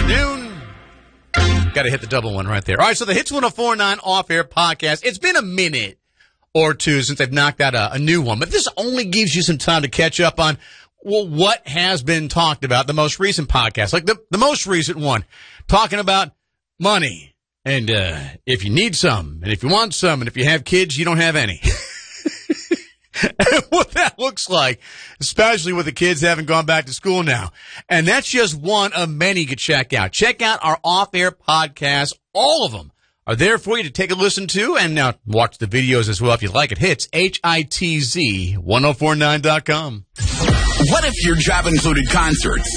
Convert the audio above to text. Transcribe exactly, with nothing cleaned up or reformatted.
afternoon. Got to hit the double one right there. All right, so the Hits one oh four point nine Off-Air Podcast. It's been a minute or two since they've knocked out a, a new one, but this only gives you some time to catch up on, well, what has been talked about, the most recent podcast, like the, the most recent one, talking about money. And uh, if you need some, and if you want some, and if you have kids, you don't have any. What that looks like, especially with the kids having gone back to school now. And that's just one of many to check out. Check out our off-air podcasts. All of them are there for you to take a listen to, and now watch the videos as well if you like it. Hits, H I T Z, ten forty-nine dot com. What if your job included concerts,